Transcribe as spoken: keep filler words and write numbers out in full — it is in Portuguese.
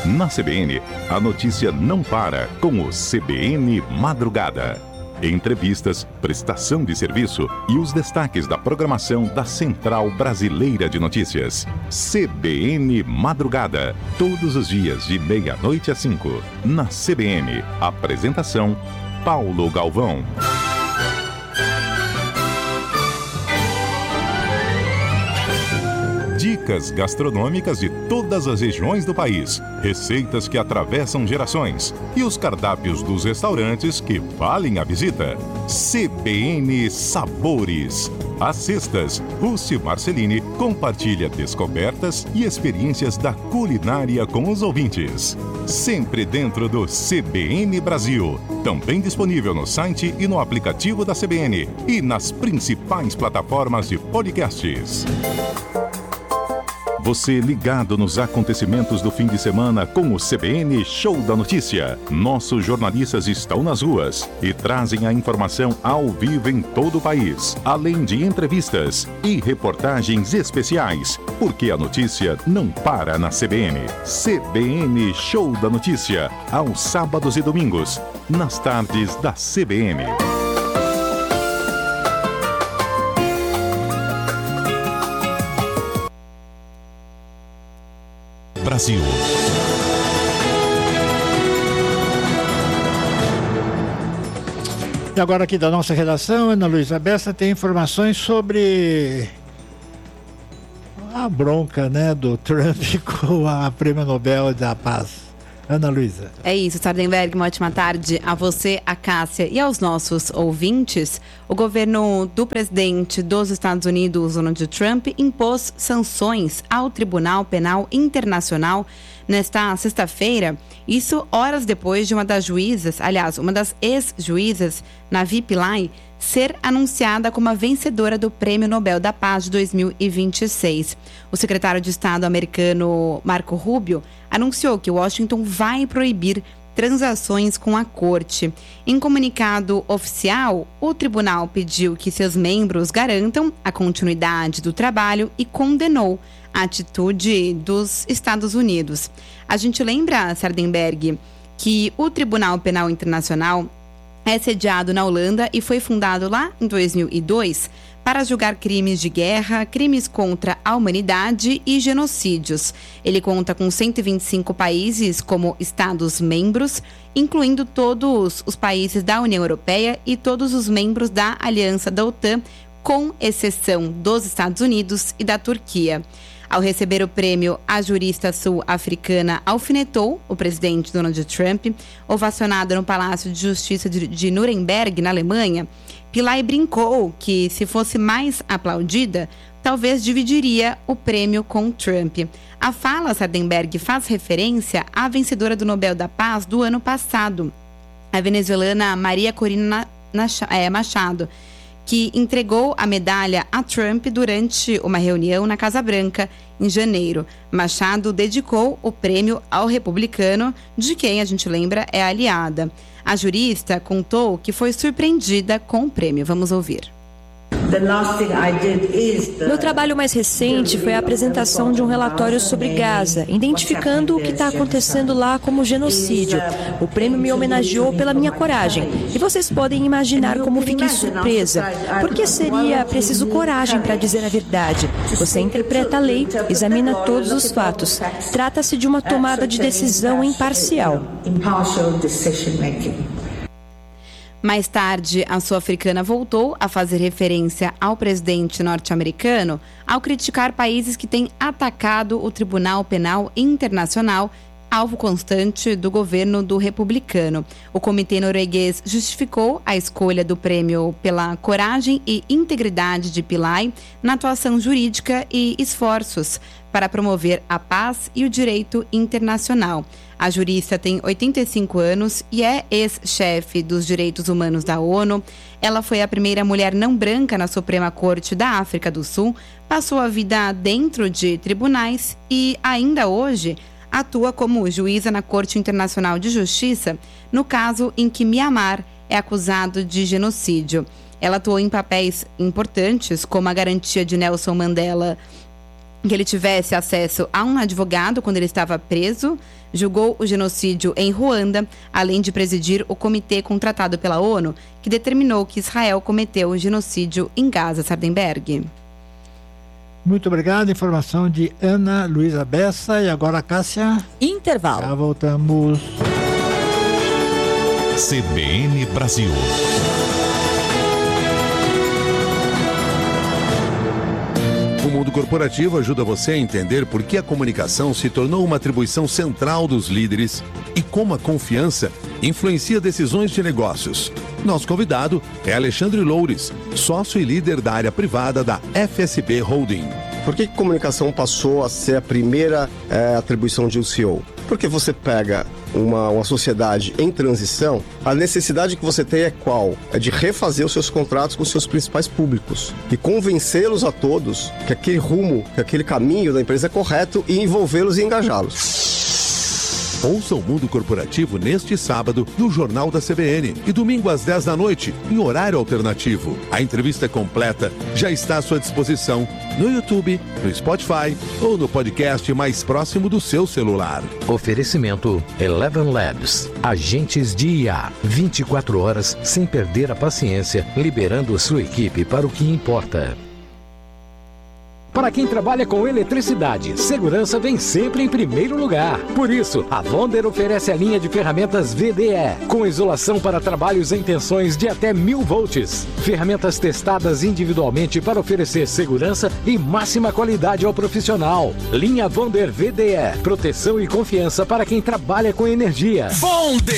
Na C B N, a notícia não para com o C B N Madrugada. Entrevistas, prestação de serviço e os destaques da programação da Central Brasileira de Notícias. C B N Madrugada, todos os dias de meia-noite às cinco. Na C B N, apresentação Paulo Galvão. Dicas gastronômicas de todas as regiões do país, receitas que atravessam gerações e os cardápios dos restaurantes que valem a visita. C B N Sabores. Às sextas, Rússi Marcelini compartilha descobertas e experiências da culinária com os ouvintes. Sempre dentro do C B N Brasil. Também disponível no site e no aplicativo da C B N e nas principais plataformas de podcasts. Você ligado nos acontecimentos do fim de semana com o C B N Show da Notícia. Nossos jornalistas estão nas ruas e trazem a informação ao vivo em todo o país, além de entrevistas e reportagens especiais, porque a notícia não para na C B N. C B N Show da Notícia, aos sábados e domingos, nas tardes da C B N. Brasil. E agora aqui da nossa redação, Ana Luísa Bessa tem informações sobre a bronca, né, do Trump com a Prêmio Nobel da Paz. Ana Luísa. É isso, Sardenberg, uma ótima tarde a você, a Cássia e aos nossos ouvintes. O governo do presidente dos Estados Unidos, Donald Trump, impôs sanções ao Tribunal Penal Internacional nesta sexta-feira. Isso horas depois de uma das juízas, aliás, uma das ex-juízas, Navi Pillay, ser anunciada como a vencedora do Prêmio Nobel da Paz de dois mil e vinte e seis. O secretário de Estado americano Marco Rubio anunciou que Washington vai proibir transações com a corte. Em comunicado oficial, o tribunal pediu que seus membros garantam a continuidade do trabalho e condenou a atitude dos Estados Unidos. A gente lembra, Sardenberg, que o Tribunal Penal Internacional é sediado na Holanda e foi fundado lá em dois mil e dois para julgar crimes de guerra, crimes contra a humanidade e genocídios. Ele conta com cento e vinte e cinco países como Estados-membros, incluindo todos os países da União Europeia e todos os membros da Aliança da OTAN, com exceção dos Estados Unidos e da Turquia. Ao receber o prêmio, a jurista sul-africana alfinetou o presidente Donald Trump, ovacionada no Palácio de Justiça de Nuremberg, na Alemanha. Pillay brincou que, se fosse mais aplaudida, talvez dividiria o prêmio com Trump. A fala, Sardenberg, faz referência à vencedora do Nobel da Paz do ano passado, a venezuelana Maria Corina Machado, que entregou a medalha a Trump durante uma reunião na Casa Branca em janeiro. Machado dedicou o prêmio ao republicano, de quem a gente lembra é aliada. A jurista contou que foi surpreendida com o prêmio. Vamos ouvir. Meu trabalho mais recente foi a apresentação de um relatório sobre Gaza, identificando o que está acontecendo lá como genocídio. O prêmio me homenageou pela minha coragem. E vocês podem imaginar como fiquei surpresa, porque seria preciso coragem para dizer a verdade. Você interpreta a lei, examina todos os fatos. Trata-se de uma tomada de decisão imparcial. Mais tarde, a sul-africana voltou a fazer referência ao presidente norte-americano ao criticar países que têm atacado o Tribunal Penal Internacional, alvo constante do governo do republicano. O comitê norueguês justificou a escolha do prêmio pela coragem e integridade de Pillay na atuação jurídica e esforços para promover a paz e o direito internacional. A jurista tem oitenta e cinco anos e é ex-chefe dos direitos humanos da ONU. Ela foi a primeira mulher não branca na Suprema Corte da África do Sul, passou a vida dentro de tribunais e, ainda hoje, atua como juíza na Corte Internacional de Justiça, no caso em que Mianmar é acusado de genocídio. Ela atuou em papéis importantes, como a garantia de Nelson Mandela que ele tivesse acesso a um advogado quando ele estava preso, julgou o genocídio em Ruanda, além de presidir o comitê contratado pela ONU, que determinou que Israel cometeu o genocídio em Gaza. Sardenberg. Muito obrigado. Informação de Ana Luísa Bessa. E agora, Cássia. Intervalo. Já voltamos. C B N Brasil. O mundo corporativo ajuda você a entender por que a comunicação se tornou uma atribuição central dos líderes e como a confiança influencia decisões de negócios. Nosso convidado é Alexandre Loures, sócio e líder da área privada da F S B Holding. Por que a comunicação passou a ser a primeira é, atribuição de um C E O? Porque você pega uma, uma sociedade em transição, a necessidade que você tem é qual? É de refazer os seus contratos com os seus principais públicos e convencê-los a todos que aquele rumo, que aquele caminho da empresa é correto e envolvê-los e engajá-los. Ouça o Mundo Corporativo neste sábado no Jornal da C B N e domingo às dez da noite, em horário alternativo. A entrevista completa já está à sua disposição no YouTube, no Spotify ou no podcast mais próximo do seu celular. Oferecimento Eleven Labs, agentes de I A, vinte e quatro horas sem perder a paciência, liberando sua equipe para o que importa. Para quem trabalha com eletricidade, segurança vem sempre em primeiro lugar. Por isso, a Wonder oferece a linha de ferramentas V D E, com isolação para trabalhos em tensões de até mil volts. Ferramentas testadas individualmente para oferecer segurança e máxima qualidade ao profissional. Linha Wonder V D E, proteção e confiança para quem trabalha com energia. Wonder!